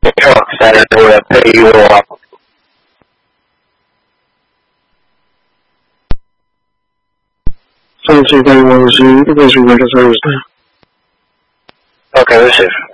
trucks that will pay you off. Sunset 1 is the basic Thursday. Okay, receive.